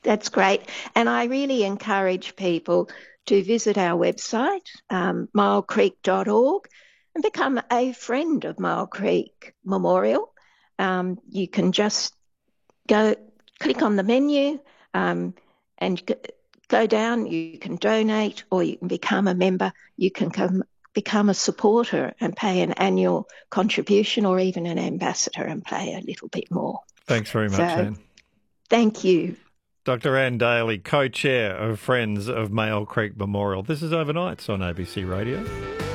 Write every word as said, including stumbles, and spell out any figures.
That's great. And I really encourage people to visit our website, um, mile creek dot org, and become a friend of Mile Creek Memorial. Um, you can just go click on the menu um, and go down. You can donate or you can become a member. You can come, become a supporter and pay an annual contribution, or even an ambassador and pay a little bit more. Thanks very much, So Anne. thank you. Doctor Anne Daly, co-chair of Friends of Male Creek Memorial. This is Overnights on A B C Radio.